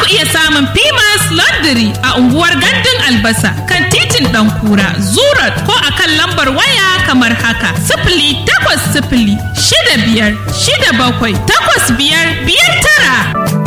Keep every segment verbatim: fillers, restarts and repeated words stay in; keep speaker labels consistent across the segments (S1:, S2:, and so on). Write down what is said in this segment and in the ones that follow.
S1: ku iya samun Pimas Laundry a unguwar Gandun Albasa kan titin Ɗankura, Zurat ko a kan lambar waya kamar haka. Sifili takwas sifili shida biyar shida bakwai takwas biyar biyar tara.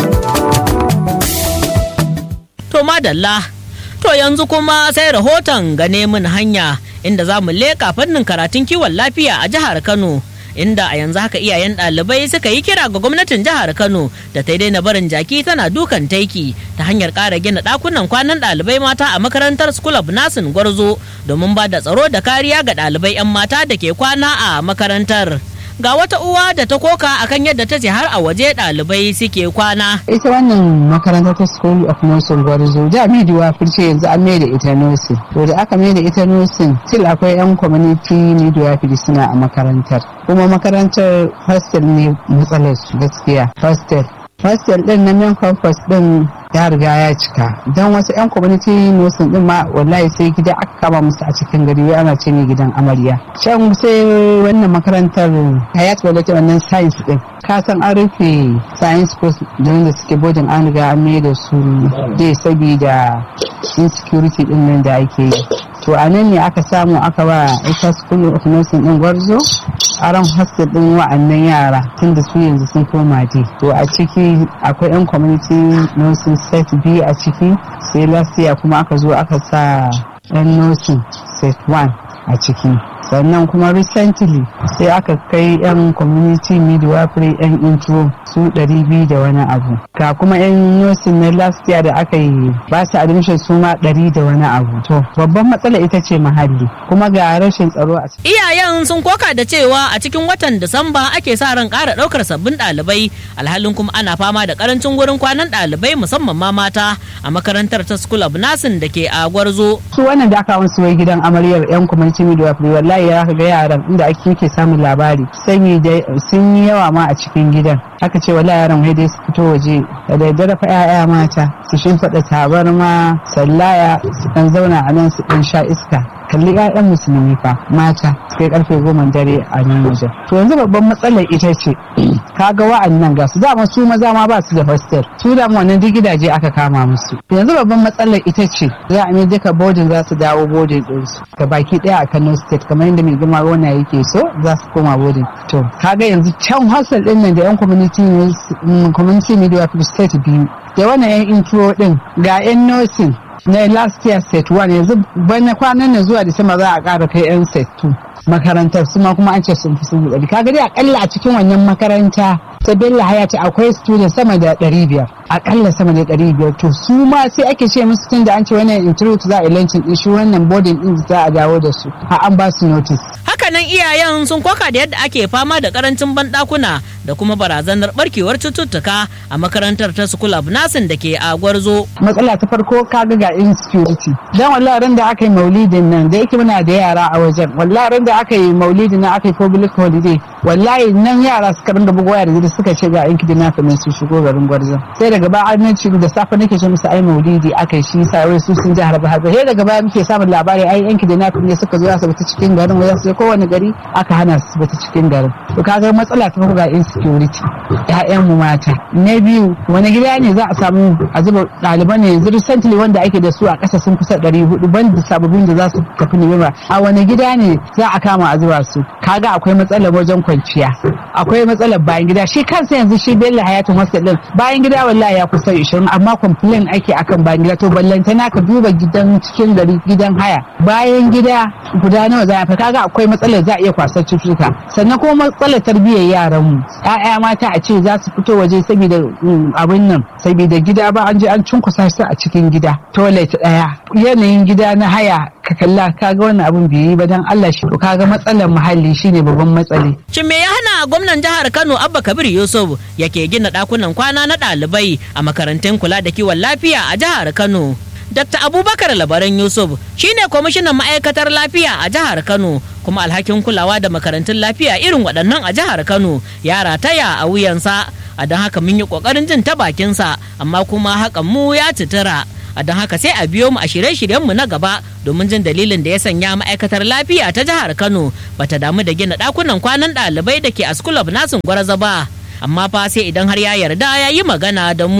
S2: To madalla, to yanzu kuma sai rahoton gane min hanya inda za mu leƙa fannin karatun kiwon lafiya a jihar Kano. Inda a yanzu haka iyayen ɗalibai suka yi kira ga gwamnatin jihar Kano da ta daina barin jaki tana dukan taiki ta hanyar ƙara gina ɗakunan kwanan ɗalibai mata a makarantar School of Nursing Gwarzo domin ba da tsaro da kariya ga ɗalibai 'yan mata da ke kwana a makarantar. Ga wata uwa da ta koka akan yadda ta ce har a waje ɗalibai suke kwana.
S3: Ita wannan makarantar ta School of Nursing Gwarzo da midiwa firce yanzu an mai da ita nursing. To da aka mai da ita nursing still akwai 'yan community midwifery suna a makarantar. Kuma makarantar hostel ne matsalar su gaskiya. Hostel. Hostel din na main campus din ya riga ya cika. Don wasu 'yan community nursing din ma wallahi sai gida aka kama musu a cikin gari wai ana ce ne gidan amarya. Can sai wannan makarantar Hayat Walata wannan science din. Ka san an rufe science course don da suke bodin an riga an mai da su dai saboda insecurity din nan da ake yi. To a nan ne aka samu aka ba ita School of Nursing din Gwarzo aron hostel din wa'annan yara tunda su yanzu sun koma dai. To a ciki akwai 'yan community nursing set biyu a ciki sai last year kuma aka zo aka sa 'yan nursing set one a ciki. Sannan kuma recently sai aka kai 'yan community midwifery 'yan intro su ɗari biyu da wani abu. Ka kuma 'yan nursing na last year da aka yi ba su admission su ma ɗari da wani abu. To babban matsala ita ce muhalli kuma ga rashin tsaro a ciki.
S2: Iyayen sun koka da cewa a cikin watan Disamba ake sa ran ƙara ɗaukar sabbin ɗalibai alhalin kuma ana fama da ƙarancin wurin kwanan ɗalibai musamman ma mata a makarantar ta School of Nursing da ke a Gwarzo.
S3: Su wannan da aka wasu wai gidan amaryar 'yan community midwifery wallahi ya ga yaran inda ake yake samun labari sanyi da sun yi yawa ma a cikin gidan aka ce wallahi yaran wai dai su fito waje da daddare fa 'ya'ya mata su shimfiɗa tabarma sallaya su kan zauna a nan su ɗan sha iska kalli 'ya'yan musulmi fa mata sai karfe goma dare a nan wajen. To yanzu babban matsalar ita ce kaga wa'annan ga su dama su maza ma ba su da hostel su da wannan duk gidaje aka kama musu. Yanzu babban matsalar ita ce za a ne duka boarding za su dawo boarding ɗinsu ga baki ɗaya a Kano State kamar yadda mai girma wannan yake so za su koma boarding. To kaga yanzu can hostel ɗin nan da 'yan community community midwifery state biyu da wannan 'yan intro ɗin ga 'yan nursing na last year set one yanzu bana kwanan nan zuwa Disamba za a ƙara kai 'yan set two makarantar su ma kuma an ce sun fi sun ɗari. Kaga dai akalla a cikin wannan makaranta ta Bello Hayati akwai student sama da ɗari biyar akalla sama da ɗari biyar. To su ma sai ake ce musu tun da an ce wannan interview za a yi launching din shi wannan boarding din za a dawo da su har an ba su notice.
S2: Hakanan iyayen sun koka da yadda ake fama da karancin banɗakuna da kuma barazanar barkewar cututtuka a makarantar ta School of Nursing da ke a Gwarzo.
S3: Matsala ta farko kaga ga insecurity. Dan wallahi ran da aka yi maulidin nan da yake muna da yara a wajen wallahi ran da aka yi maulidin nan aka yi public holiday wallahi nan yara suka ringa bugu waya da suka ce ga yanki na fa su shigo garin Gwarzo. Sai daga baya an ci da safe nake ce musu ai maulidi aka yi shi sai wai su sun ji harba harba. Sai daga baya muke samun labari ai yanki da na ne suka zo asibiti cikin garin wajen sai kowane gari aka hana su asibiti cikin garin. To kaga matsala ta farko ga insecurity. Ƴaƴan mu mata. Na biyu wani gida ne za a samu a zuba ɗaliban ne yanzu recently wanda ake da su a ƙasa sun kusa ɗari hudu banda sababbin da za su tafi nema. A wani gida ne za a kama a zuba su. Kaga akwai matsalar wajen kwanciya. Akwai matsalar bayan gida shi kansa yanzu shi Bello Hayatun Hostel din bayan gida wallahi ya kusa ishirin amma complain ake akan bayan gida to ballantana ka duba gidan cikin gari gidan haya bayan gida guda nawa za a fa kaga akwai matsalar za a iya kwasar cututtuka sannan kuma matsalar tarbiyyar yaran mu ƴaƴa mata a ce za su fito waje saboda abin nan saboda gida ba an je an cunkusa su a cikin gida toilet daya yanayin gida na haya ka kalla kaga wannan abun bai yi ba dan Allah shi to kaga matsalar muhalli shine babban matsale.
S2: Shin me ya hana gwamnan jihar Kano Abba Kabir Yusuf yake gina dakunan kwana na ɗalibai a makarantun kula da kiwon lafiya a jihar Kano? Dakta Abubakar Labaran Yusuf shine kwamishinan ma'aikatar lafiya a jihar Kano kuma alhakin kulawa da makarantun lafiya irin waɗannan a jihar Kano ya rataya a wuyansa. A don haka mun yi ƙoƙarin jin ta bakinsa amma kuma hakan mu ya citira. A don haka sai a biyo mu a shirye-shiryenmu na gaba domin jin dalilin da ya sanya ma'aikatar lafiya ta jihar Kano bata damu da gina ɗakunan kwanan ɗalibai da ke a School of Nursing Gwarzo ba. Amma fa sai idan har ya yarda ya yi magana da mu.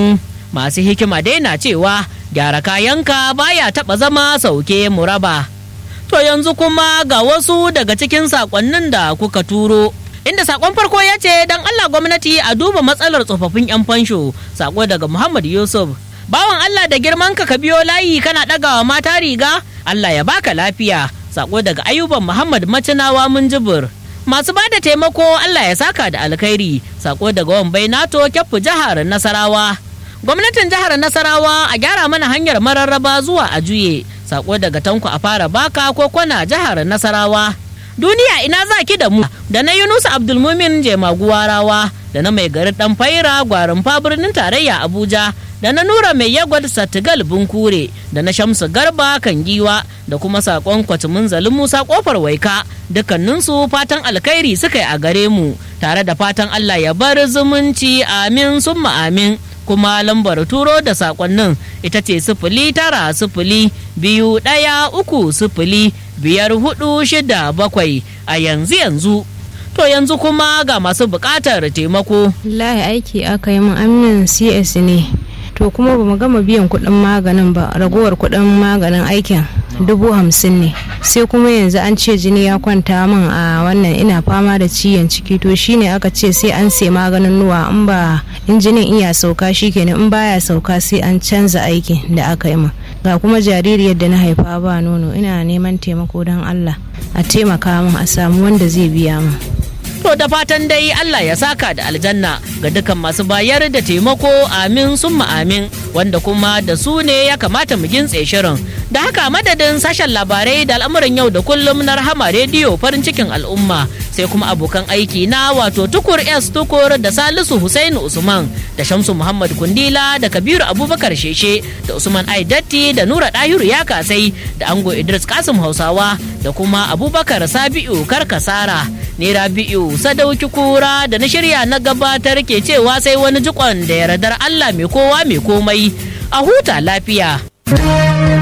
S2: masu hikima dai na cewa gyara kayanka baya taɓa zama sauke muraba. To yanzu kuma ga wasu daga cikin saƙonnin da kuka turo. Inda sakon farko ya ce don Allah gwamnati a duba matsalar tsofaffin 'yan fansho. Sako daga Muhammad Yusuf. Bawan Allah da girman ka ka biyo layi kana ɗagawa mata riga, Allah ya baka lafiya. Sako daga Ayuban Muhammad Macinawa Munjibir. Masu ba da taimako Allah ya saka da alkhairi. Sako daga Wambai Nato Kyaffu jihar Nasarawa. Gwamnatin jihar Nasarawa a gyara mana hanyar mararraba zuwa a juye. Sako daga Tanko a fara baka ko kwana jihar Nasarawa. Duniya ina za ki da mu da na Yunusa Abdulmumin Jemaguwarawa da na mai garin Dan Faira Gwarin fa birnin tarayya Abuja da na Nura mai yagwad Satigal Bunkure da na Shamsu Garba Kangiwa da kuma sakon Kwatumin Zalin Musa Kofar Waika dukkaninsu fatan alkhairi suka yi a gare mu tare da fatan Allah ya bar zumunci amin summa amin. Kuma lambar turo da sakonnin ita ce sifili tara sifili biyu ɗaya uku sifili biyar hudu shida bakwai a yanzu yanzu. To yanzu kuma ga masu buƙatar taimako.
S4: Wallahi aiki aka yi min aminin C S ne. To kuma ba mu gama biyan kuɗin maganin ba, ragowar kuɗin maganin aikin dubu hamsin ne. Sai kuma yanzu an ce jini ya kwanta min a wannan ina fama da ciwon ciki, to shine aka ce sai an sai maganin nuwa in ba injinin iya sauka shikenan, in baya sauka sai an canza aikin da aka yi min. Ga kuma jaririyar da na haifa ba nono, ina neman taimako don Allah a taimaka min a samu wanda zai biya min.
S2: To da fatan dai Allah ya saka da aljanna ga dukan masu bayar da taimako amin summa amin, wanda kuma da su ne ya kamata mu gintse shirin. Da haka madadin sashen labarai da al'amuran yau da kullum na Rahama Rediyo farin cikin al'umma, sai kuma abokan aiki na wato Tukur S Tukur da Salisu Husainu Usman da Shamsu Muhammad Kundila da Kabiru Abubakar Sheshe da Usman Aidatti da Nura Dahiru ya kasai da Ango Idris Kasim Hausawa da kuma Abubakar Sabi'u Karkasara. Ni Rabi'u Sadauki Kura da na shirya na gabatar ke cewa sai wani jikon da yardar Allah mai kowa mai komai. A huta lafiya.